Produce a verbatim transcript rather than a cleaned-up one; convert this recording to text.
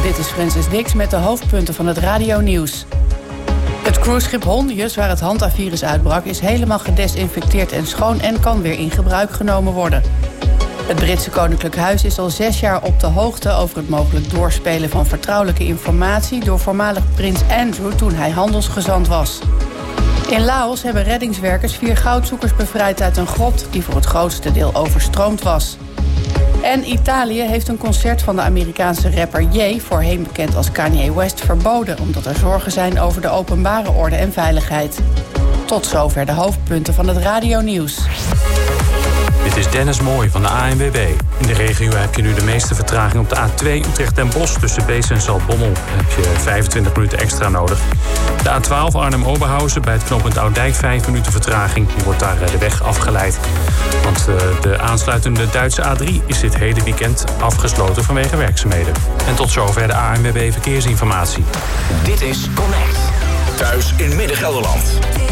dit is Francis Dix met de hoofdpunten van het radionieuws. Het cruiseschip Hondius, waar het Hantavirus uitbrak, is helemaal gedesinfecteerd en schoon en kan weer in gebruik genomen worden. Het Britse Koninklijk Huis is al zes jaar op de hoogte over het mogelijk doorspelen van vertrouwelijke informatie door voormalig prins Andrew toen hij handelsgezant was. In Laos hebben reddingswerkers vier goudzoekers bevrijd uit een grot die voor het grootste deel overstroomd was. En Italië heeft een concert van de Amerikaanse rapper Ye, voorheen bekend als Kanye West, verboden omdat er zorgen zijn over de openbare orde en veiligheid. Tot zover de hoofdpunten van het radionieuws. Dit is Dennis Mooij van de A N W B. In de regio heb je nu de meeste vertraging op de A twee Utrecht-Den Bosch. Tussen Bees en Zaltbommel heb je vijfentwintig minuten extra nodig. De A twaalf Arnhem-Oberhausen bij het knooppunt Oudijk vijf minuten vertraging. Die wordt daar de weg afgeleid. Want de aansluitende Duitse A drie is dit hele weekend afgesloten vanwege werkzaamheden. En tot zover de A N W B Verkeersinformatie. Dit is Connect. Thuis in Midden-Gelderland.